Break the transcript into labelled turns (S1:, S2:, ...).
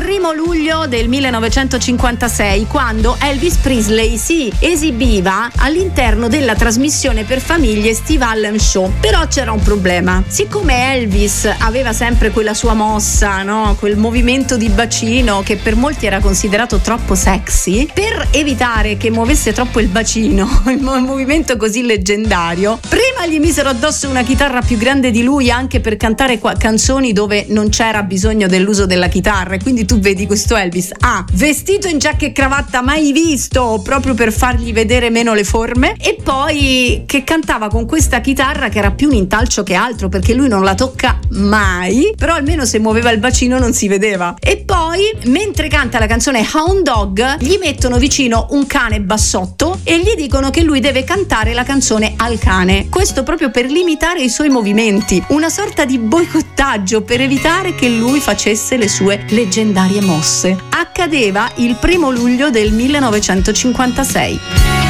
S1: 1° luglio del 1956, quando Elvis Presley si esibiva all'interno della trasmissione per famiglie Steve Allen Show. Però c'era un problema: siccome Elvis aveva sempre quella sua mossa, no? Quel movimento di bacino che per molti era considerato troppo sexy, per evitare che muovesse troppo il bacino, il movimento così leggendario, prima gli misero addosso una chitarra più grande di lui, anche per cantare canzoni dove non c'era bisogno dell'uso della chitarra. E quindi tu vedi questo Elvis vestito in giacca e cravatta mai visto, proprio per fargli vedere meno le forme, e poi che cantava con questa chitarra che era più un intalcio che altro, perché lui non la tocca mai, però almeno se muoveva il bacino non si vedeva. E poi mentre canta la canzone Hound Dog gli mettono vicino un cane bassotto e gli dicono che lui deve cantare la canzone al cane, questo proprio per limitare i suoi movimenti, una sorta di boicottaggio per evitare che lui facesse le sue leggendarie mosse. Accadeva il 1° luglio del 1956.